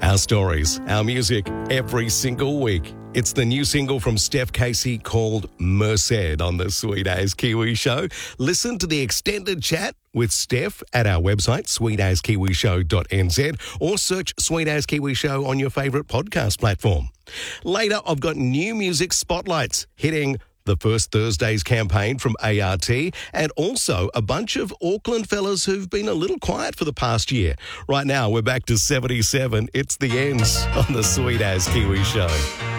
Our stories, our music, every single week. It's the new single from Steph Casey called Merced on the Sweet As Kiwi Show. Listen to the extended chat with Steph at our website, sweetaskiwishow.nz, or search Sweet As Kiwi Show on your favourite podcast platform. Later, I've got new music spotlights hitting the First Thursdays campaign from ART, and also a bunch of Auckland fellas who've been a little quiet for the past year. Right now, we're back to 77. It's the Ends on the Sweet As Kiwi Show.